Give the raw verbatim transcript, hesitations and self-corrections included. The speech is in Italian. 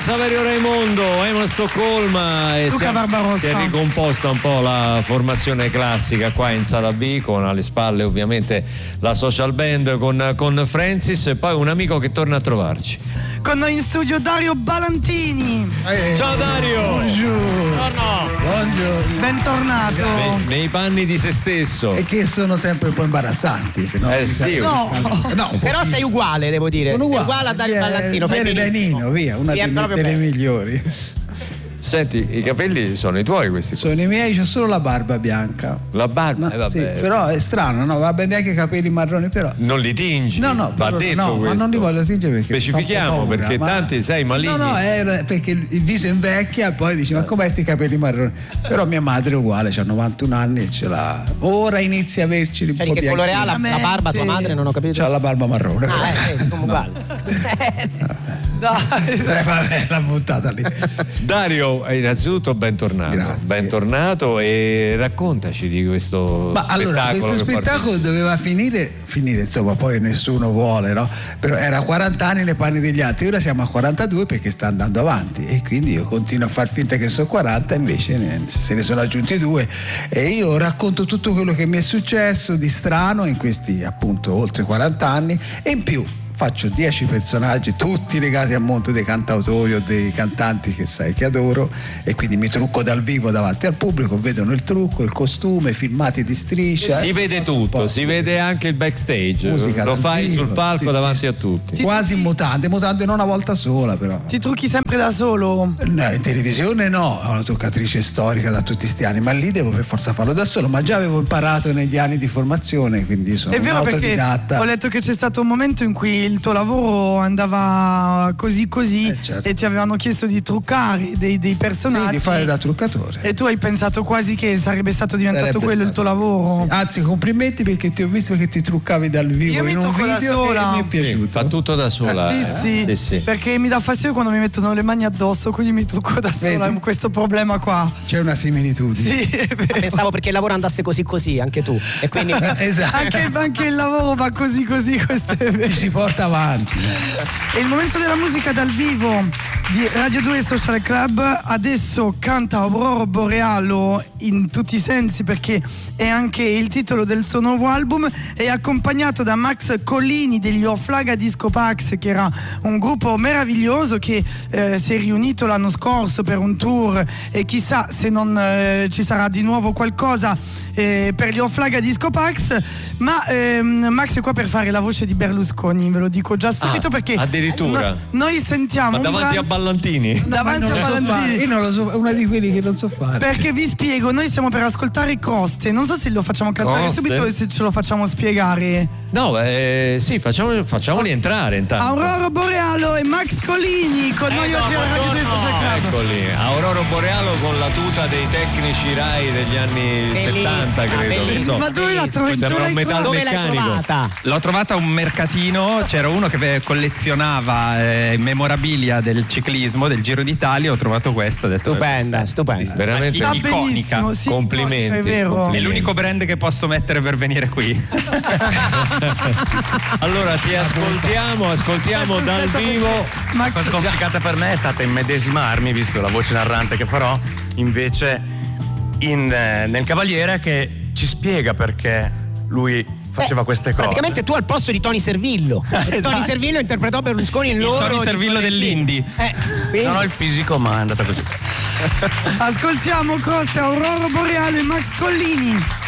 Saverio Raimondo, Emo Stoccolma e Luca Barbarossa. si è ricomposta un po' la formazione classica qua in Sala B, con alle spalle ovviamente la social band con, con Francis e poi un amico che torna a trovarci. Con noi in studio Dario Balantini. Eh, Ciao Dario! Buongiorno! Buongiorno! Bentornato. Nei, nei panni di se stesso. E che sono sempre un po' imbarazzanti, se no. Eh sì. No. No, Però sei uguale, devo dire. sono sei uguale, uguale a Dario Ballantino. Fai viene da benissimo. Nino, via, una Viene delle, proprio delle bene. migliori. Senti, i capelli sono i tuoi questi? Sono i miei, c'ho solo la barba bianca. La barba? Ma, eh, vabbè. sì, però è strano, no? Vabbè, neanche i capelli marroni, però. Non li tingi? No, no, va però- detto no, questo. ma non li voglio tingere perché Specifichiamo, fa un po' paura, perché ma- tanti, sai, maligni. No, no, è perché il viso invecchia e poi dici, ma com'è sti capelli marroni? Però mia madre è uguale, ha novantuno anni e ce l'ha. Ora inizia a averci un Cioè, po' di che colore ha la, la barba tua madre? Non ho capito. C'ha la barba marrone. Ah, eh, eh, come uguale. Dai. Eh, vabbè, l'ha buttata lì. Dario, innanzitutto bentornato. Grazie. Bentornato e raccontaci di questo Ma spettacolo. allora, questo che porti- spettacolo doveva finire, finire insomma, poi nessuno vuole, no? Però era quaranta anni nei panni degli altri, ora siamo a quarantadue perché sta andando avanti e quindi io continuo a far finta che sono quaranta, invece ne- se ne sono aggiunti due e io racconto tutto quello che mi è successo di strano in questi appunto oltre quaranta anni e in più faccio dieci personaggi tutti legati al mondo dei cantautori o dei cantanti che sai che adoro e quindi mi trucco dal vivo davanti al pubblico, vedono il trucco, il costume, filmati di striscia. Si eh, vede faccio un po'. tutto, si vede anche il backstage. Musica Lo dal fai vivo, sul palco sì, davanti sì, a sì. tutti. Quasi in mutande, mutande non una volta sola però. Ti trucchi sempre da solo? No, in televisione no, ho una toccatrice storica da tutti sti anni, ma lì devo per forza farlo da solo, ma già avevo imparato negli anni di formazione, quindi sono È un vero, perché autodidatta. ho letto che c'è stato un momento in cui il tuo lavoro andava così così Eh, certo. e ti avevano chiesto di truccare dei, dei personaggi. Sì, di fare da truccatore. E tu hai pensato quasi che sarebbe stato diventato Sarebbe quello il tuo lavoro. Anzi, complimenti perché ti ho visto che ti truccavi dal vivo Io mi in un trucco da video sola. e mi è Sì, piaciuto. fa tutto da sola. Sì, eh. sì, Sì, sì. perché mi dà fastidio quando mi mettono le mani addosso, quindi mi trucco da sola. Vedi? Ho questo problema qua. C'è una similitudine. Sì, è vero. Pensavo perché il lavoro andasse così così, anche tu. E quindi Esatto. Anche, anche il lavoro va così così, questo è vero. Ci si porta avanti. È il momento della musica dal vivo di Radio due Social Club. Adesso canta Aurora Borealo in tutti i sensi perché è anche il titolo del suo nuovo album. È accompagnato da Max Collini degli Oflaga Disco Pax, che era un gruppo meraviglioso che eh, si è riunito l'anno scorso per un tour e chissà se non eh, ci sarà di nuovo qualcosa eh, per gli Oflaga Disco Pax. Ma ehm, Max è qua per fare la voce di Berlusconi, ve lo dico già subito Ah, perché addirittura? no- noi sentiamo Ma un davanti brano- a Ballantini? davanti Non a lo so fare. Ballantini. Io non lo so, è uno di quelli che non so fare. Perché vi spiego, noi stiamo per ascoltare Coste. Non so se lo facciamo cantare Coste? subito o se ce lo facciamo spiegare. No, eh, sì, facciamo, facciamoli entrare intanto. Aurora Borealo e Max Collini con noi Eh, no, oggi alla Radio due buongiorno. Social Club. Eccoli, Aurora Borealo con la tuta dei tecnici Rai degli anni Bellissima, settanta, credo. che bellissima. so. Ma dove la trovi? Sembra Dove un l'hai metal trovata? dove l'hai meccanico. trovata? L'ho trovata a un mercatino, c'era uno che collezionava eh, memorabilia del ciclismo, del Giro d'Italia, ho trovato questo adesso. Stupenda, stupenda. Veramente Sta iconica. benissimo, sì, Complimenti. è vero. Complimenti. È l'unico brand che posso mettere per venire qui. Allora ti ascoltiamo, ascoltiamo dal Aspetta, vivo. perché La Max, cosa complicata per me è stata immedesimarmi, visto la voce narrante che farò, invece in, eh, nel Cavaliere, che ci spiega perché lui faceva Eh, queste cose. Praticamente tu al posto di Tony Servillo. Perché Tony Servillo interpretò Berlusconi in Il loro. Tony di Servillo Florentini. dell'Indy. Eh, quindi- Non ho il fisico, ma è andata così. ascoltiamo Coste, Aurora Borealo e Max Collini.